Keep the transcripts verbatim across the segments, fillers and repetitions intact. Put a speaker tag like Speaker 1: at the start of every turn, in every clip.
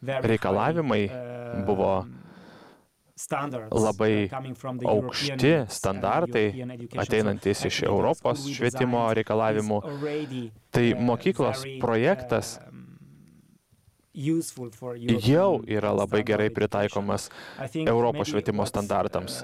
Speaker 1: reikalavimai buvo labai aukšti standartai, ateinantys iš Europos švietimo reikalavimų. Tai mokyklos projektas jau yra labai gerai pritaikomas Europos švietimo standartams.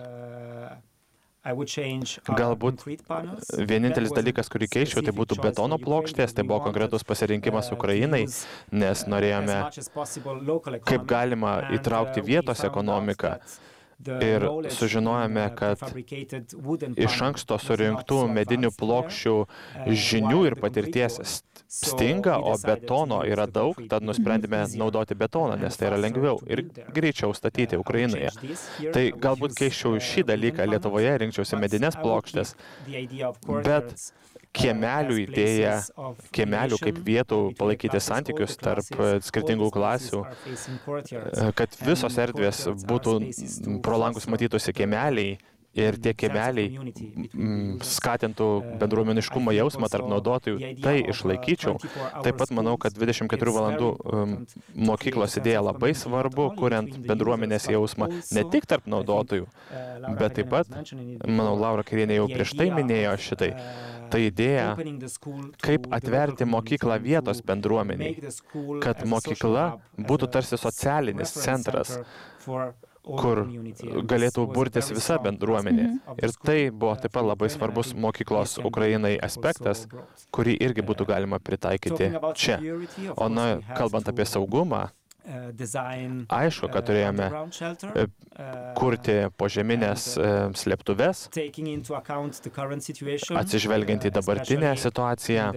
Speaker 1: Galbūt vienintelis dalykas, kurį keičiau, tai būtų betono plokštės, tai buvo konkretus pasirinkimas Ukrainai, nes norėjome kaip galima įtraukti vietos ekonomiką. Ir sužinojome, kad iš anksto surinktų medinių plokščių žinių ir patirties stinga, o betono yra daug, tad nusprendėme naudoti betoną, nes tai yra lengviau ir greičiau statyti Ukrainoje. Tai galbūt keisčiau šį dalyką, Lietuvoje rinkčiausi medinės plokštės, bet kiemelių idėja, kiemelių kaip vietų palaikyti santykius tarp skirtingų klasių, kad visos erdvės būtų pro langus matytųsi kiemeliai ir tie kiemeliai mm, skatintų bendruomeniškumo jausmą tarp naudotojų, tai išlaikyčiau. Taip pat manau, kad dvidešimt keturių valandų um, mokyklos idėja labai svarbu, kuriant bendruomenės jausmą ne tik tarp naudotojų, bet taip pat, manau, Laura Kairienė jau prieš tai minėjo šitai, ta idėja, kaip atverti mokyklą vietos bendruomeniai, kad mokykla būtų tarsi socialinis centras, kur galėtų burtis visa bendruomenė. Ir tai buvo taip pat labai svarbus mokyklos Ukrainai aspektas, kurį irgi būtų galima pritaikyti čia. O na, kalbant apie saugumą, aišku, kad turėjome kurti požeminės slėptuves, atsižvelgiant į dabartinę situaciją,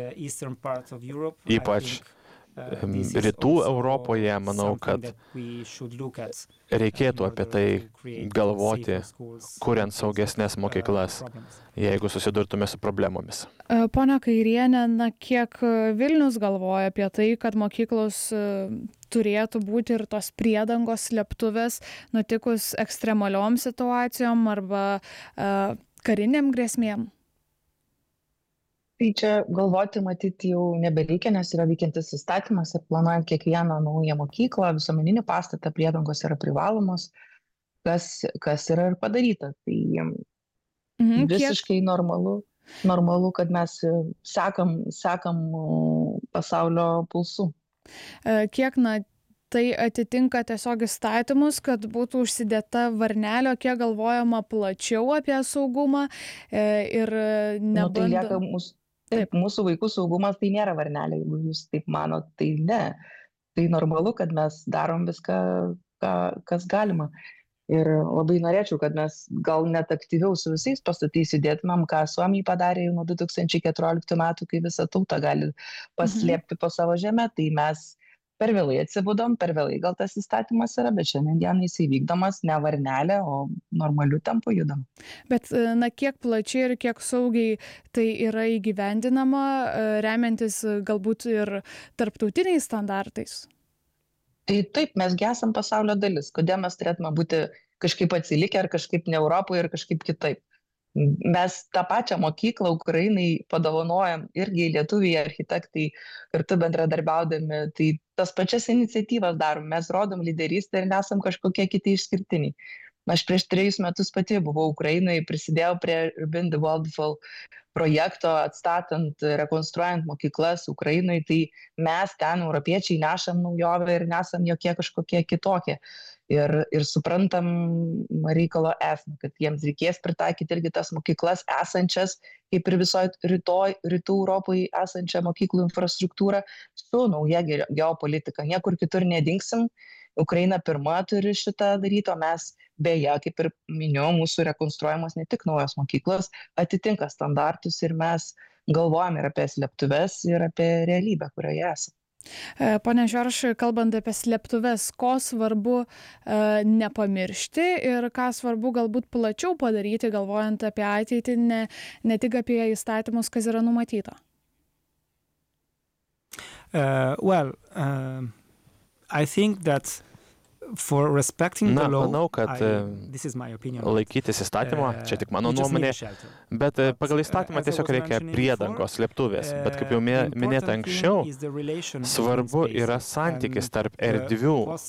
Speaker 1: ypač rytų Europoje, manau, kad reikėtų apie tai galvoti, kuriant saugesnės mokyklas, jeigu susidurtume su problemomis.
Speaker 2: Pone Kairienė, na, kiek Vilnius galvoja apie tai, kad mokyklos turėtų būti ir tos priedangos slėptuvės nutikus ekstremaliom situacijom arba uh, kariniam grėsmėm?
Speaker 3: Tai čia galvoti matyti jau nebereikia, nes yra veikiantis įstatymas ir planuojant kiekvieną naują mokyklą, visuomeninį pastatą, priedangos yra privalomos, kas, kas yra ir padaryta. Tai mhm, visiškai kiek... normalu, normalu, kad mes sekam, sekam pasaulio pulsu.
Speaker 2: Kiek, na, tai atitinka tiesiog įstatymus, kad būtų užsidėta varnelė, kiek galvojama plačiau apie saugumą ir nebando...
Speaker 3: Nu, tai lieka mūsų... Taip, mūsų vaikų saugumas tai nėra varnelė, jeigu jūs taip manot, tai ne. Tai normalu, kad mes darom viską, ką, kas galima. Ir labai norėčiau, kad mes gal net aktyviau su visais pastatais judėtumėm, ką Suomija padarė jau nuo du tūkstančiai keturioliktų metų, kai visą tautą gali paslėpti mhm. po savo žemę, tai mes per vėlai atsibudom, per vėlai gal tas įstatymas yra, bet šiandien dienai jisai vykdomas ne varnelė, o normaliu tempu judam.
Speaker 2: Bet, na, kiek plačiai ir kiek saugiai tai yra įgyvendinama, remiantis galbūt ir tarptautiniais standartais?
Speaker 3: Tai taip, mes esam pasaulio dalis. Kodėl mes turėtume būti kažkaip atsilikę ar kažkaip ne Europoje ir kažkaip kitaip? Mes tą pačią mokyklą Ukrainai padovanojam irgi lietuviai architektai kartu bendradarbiaudami, tai tas pačias iniciatyvas darom, mes rodom lyderystę ir nesam kažkokie kiti išskirtiniai. Aš prieš trejus metus pati buvau Ukrainai, prisidėjau prie Urban the Wonderful projekto atstatant, rekonstruojant mokyklas Ukrainai, tai mes ten, europiečiai, nešam naujovę ir nesam jokie kažkokie kitokie. Ir, ir suprantam reikalo esmę, kad jiems reikės pritaikyti irgi tas mokyklas esančias, kaip ir visoje rytoj, rytų Europoje esančią mokyklų infrastruktūrą su nauja geopolitika. Niekur kitur nedingsim. Ukraina pirma turi šitą daryti, o mes beje, kaip ir minėjau, mūsų rekonstruojamos ne tik naujos mokyklos, atitinka standartus ir mes galvojame ir apie slėptuves, ir apie realybę, kurioje esame.
Speaker 2: Pone Žorš, kalbant apie slėptuves, ko svarbu e, nepamiršti ir ką svarbu galbūt plačiau padaryti, galvojant apie ateitį, ne, ne tik apie įstatymus, kas yra numatyta?
Speaker 4: Uh, well, uh, I think that for respecting
Speaker 1: Na,
Speaker 4: the law,
Speaker 1: manau, kad
Speaker 4: I, this is my opinion.
Speaker 1: Laikytis įstatymo, čia tik mano nuomonė, bet pagal įstatymą tiesiog reikia priedangos, slėptuvės. Bet kaip jau minėta anksčiau, svarbu yra santykis tarp erdvių,